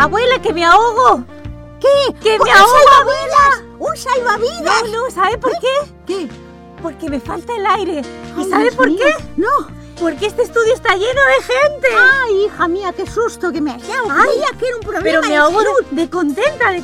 Abuela, que me ahogo. ¿Qué? ¡Que me ¡Un ahogo, salvavidas! ¡Un salvavidas! No, ¿sabe por qué? ¿Qué? Porque me falta el aire. ¿Y Ay, sabe Dios por mío. qué? No. Porque este estudio está lleno de gente. Ay, hija mía, qué susto que me has dado. Ay, Creía que era un problema Pero me de ahogo salud. de contenta,